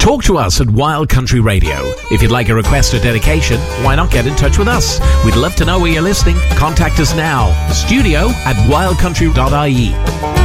Talk to us at Wild Country Radio. If you'd like a request or dedication, why not get in touch with us? We'd love to know where you're listening. Contact us now. Studio@wildcountry.ie.